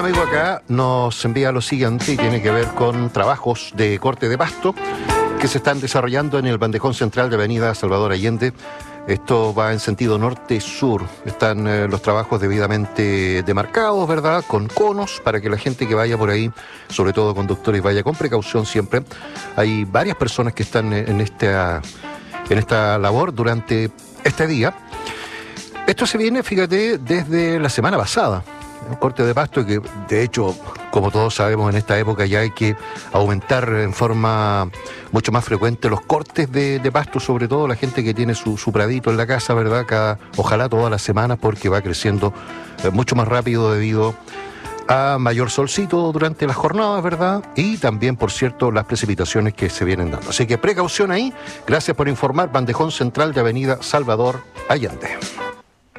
amigo acá nos envía lo siguiente y tiene que ver con trabajos de corte de pasto que se están desarrollando en el bandejón central de Avenida Salvador Allende. Esto va en sentido norte-sur. Están los trabajos debidamente demarcados, ¿verdad? Con conos para que la gente que vaya por ahí, sobre todo conductores, vaya con precaución siempre. Hay varias personas que están en esta labor durante este día. Esto se viene, fíjate, desde la semana pasada. Un corte de pasto que, de hecho, como todos sabemos, en esta época ya hay que aumentar en forma mucho más frecuente los cortes de pasto, sobre todo la gente que tiene su pradito en la casa, ¿verdad? Ojalá todas las semanas, porque va creciendo mucho más rápido debido a mayor solcito durante las jornadas, ¿verdad? Y también, por cierto, las precipitaciones que se vienen dando. Así que precaución ahí. Gracias por informar. Bandejón Central de Avenida Salvador Allende.